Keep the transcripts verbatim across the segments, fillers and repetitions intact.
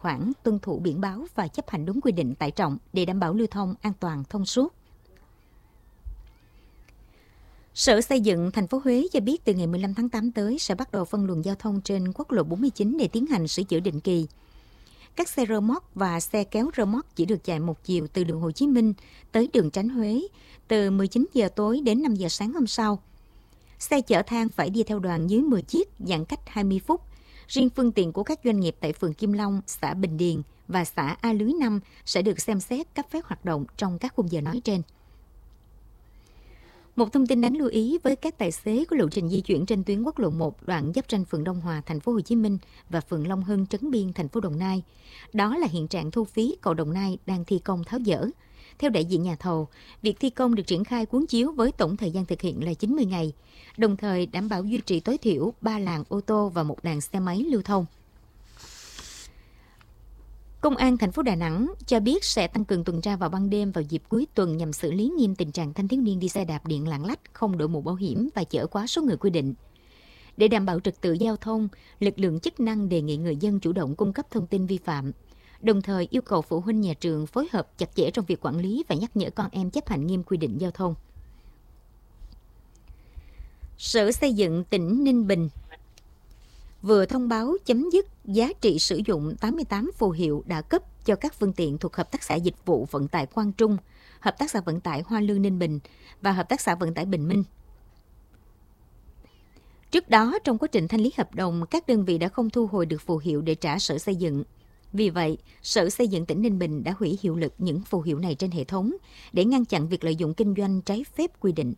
khoản, tuân thủ biển báo và chấp hành đúng quy định tải trọng để đảm bảo lưu thông an toàn thông suốt. Sở Xây dựng thành phố Huế cho biết từ ngày mười lăm tháng tám tới sẽ bắt đầu phân luồng giao thông trên quốc lộ bốn mươi chín để tiến hành sửa chữa định kỳ. Các xe rơ moóc và xe kéo rơ moóc chỉ được chạy một chiều từ đường Hồ Chí Minh tới đường Tránh Huế từ mười chín giờ tối đến năm giờ sáng hôm sau. Xe chở than phải đi theo đoàn dưới mười chiếc, giãn cách hai mươi phút. Riêng phương tiện của các doanh nghiệp tại phường Kim Long, xã Bình Điền và xã A Lưới năm sẽ được xem xét cấp phép hoạt động trong các khung giờ nói trên. Một thông tin đáng lưu ý với các tài xế có lộ trình di chuyển trên tuyến quốc lộ một đoạn giáp ranh phường Đông Hòa, thành phố Hồ Chí Minh và phường Long Hưng, Trấn Biên, thành phố Đồng Nai. Đó là hiện trạng thu phí cầu Đồng Nai đang thi công tháo dỡ. Theo đại diện nhà thầu, việc thi công được triển khai cuốn chiếu với tổng thời gian thực hiện là chín mươi ngày, đồng thời đảm bảo duy trì tối thiểu ba làn ô tô và một làn xe máy lưu thông. Công an thành phố Đà Nẵng cho biết sẽ tăng cường tuần tra vào ban đêm vào dịp cuối tuần nhằm xử lý nghiêm tình trạng thanh thiếu niên đi xe đạp điện lạng lách, không đội mũ bảo hiểm và chở quá số người quy định. Để đảm bảo trật tự giao thông, lực lượng chức năng đề nghị người dân chủ động cung cấp thông tin vi phạm, đồng thời yêu cầu phụ huynh nhà trường phối hợp chặt chẽ trong việc quản lý và nhắc nhở con em chấp hành nghiêm quy định giao thông. Sở Xây dựng tỉnh Ninh Bình vừa thông báo chấm dứt giá trị sử dụng tám mươi tám phù hiệu đã cấp cho các phương tiện thuộc Hợp tác xã Dịch vụ Vận tải Quang Trung, Hợp tác xã Vận tải Hoa Lư Ninh Bình và Hợp tác xã Vận tải Bình Minh. Trước đó, trong quá trình thanh lý hợp đồng, các đơn vị đã không thu hồi được phù hiệu để trả Sở Xây dựng. Vì vậy, Sở Xây dựng tỉnh Ninh Bình đã hủy hiệu lực những phù hiệu này trên hệ thống để ngăn chặn việc lợi dụng kinh doanh trái phép quy định.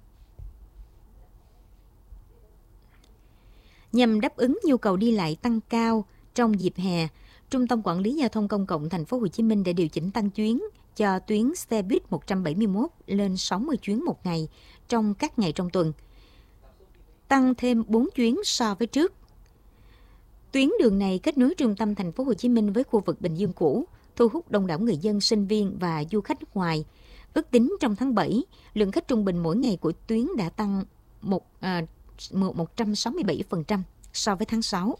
Nhằm đáp ứng nhu cầu đi lại tăng cao trong dịp hè, Trung tâm Quản lý Giao thông Công cộng Thành phố Hồ Chí Minh đã điều chỉnh tăng chuyến cho tuyến xe buýt một trăm bảy mươi mốt lên sáu mươi chuyến một ngày trong các ngày trong tuần, tăng thêm bốn chuyến so với trước. Tuyến đường này kết nối trung tâm Thành phố Hồ Chí Minh với khu vực Bình Dương cũ, thu hút đông đảo người dân, sinh viên và du khách nước ngoài. Ước tính trong tháng bảy, lượng khách trung bình mỗi ngày của tuyến đã tăng một à, một trăm sáu mươi bảy phần trăm so với tháng sáu.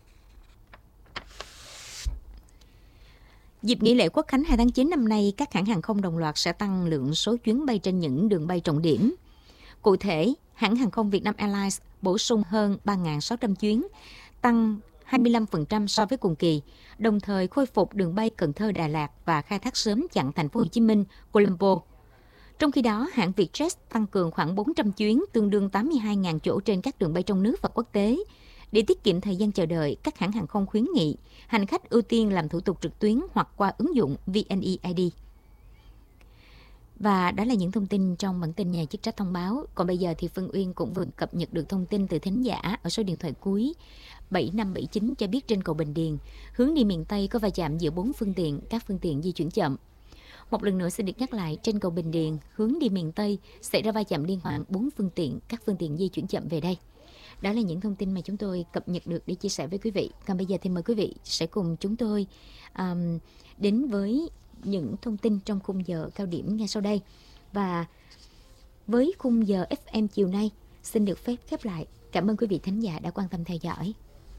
Dịp nghỉ lễ Quốc khánh hai tháng chín năm nay, các hãng hàng không đồng loạt sẽ tăng lượng số chuyến bay trên những đường bay trọng điểm. Cụ thể, hãng hàng không Vietnam Airlines bổ sung hơn ba nghìn sáu trăm chuyến, tăng hai mươi lăm phần trăm so với cùng kỳ, đồng thời khôi phục đường bay Cần Thơ, Đà Lạt và khai thác sớm chặng Thành phố Hồ Chí Minh, Colombo. Trong khi đó, hãng Vietjet tăng cường khoảng bốn trăm chuyến, tương đương tám mươi hai nghìn chỗ trên các đường bay trong nước và quốc tế. Để tiết kiệm thời gian chờ đợi, các hãng hàng không khuyến nghị hành khách ưu tiên làm thủ tục trực tuyến hoặc qua ứng dụng vê en e i đê. Và đó là những thông tin trong bản tin Nhà chức trách thông báo. Còn bây giờ thì Phương Uyên cũng vừa cập nhật được thông tin từ thính giả ở số điện thoại cuối bảy năm bảy chín cho biết trên cầu Bình Điền, hướng đi miền Tây có va chạm giữa bốn phương tiện, các phương tiện di chuyển chậm. Một lần nữa xin được nhắc lại, trên cầu Bình Điền, hướng đi miền Tây xảy ra va chạm liên hoàn bốn phương tiện, các phương tiện di chuyển chậm về đây. Đó là những thông tin mà chúng tôi cập nhật được để chia sẻ với quý vị. Còn bây giờ thì mời quý vị sẽ cùng chúng tôi um, đến với những thông tin trong khung giờ cao điểm ngay sau đây. Và với khung giờ ép em chiều nay, xin được phép khép lại. Cảm ơn quý vị thính giả đã quan tâm theo dõi.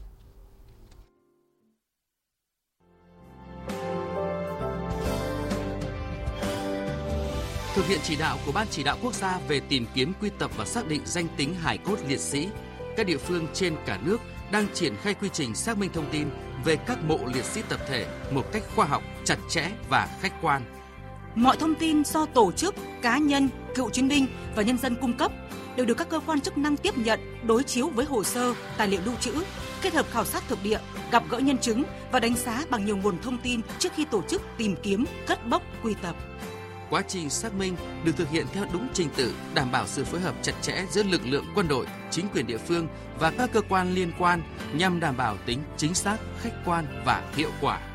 Thực hiện chỉ đạo của Ban Chỉ đạo Quốc gia về tìm kiếm, quy tập và xác định danh tính hài cốt liệt sĩ, các địa phương trên cả nước đang triển khai quy trình xác minh thông tin về các mộ liệt sĩ tập thể một cách khoa học, chặt chẽ và khách quan. Mọi thông tin do tổ chức, cá nhân, cựu chiến binh và nhân dân cung cấp đều được các cơ quan chức năng tiếp nhận, đối chiếu với hồ sơ, tài liệu lưu trữ, kết hợp khảo sát thực địa, gặp gỡ nhân chứng và đánh giá bằng nhiều nguồn thông tin trước khi tổ chức tìm kiếm, cất bốc, quy tập. Quá trình xác minh được thực hiện theo đúng trình tự, đảm bảo sự phối hợp chặt chẽ giữa lực lượng quân đội, chính quyền địa phương và các cơ quan liên quan nhằm đảm bảo tính chính xác, khách quan và hiệu quả.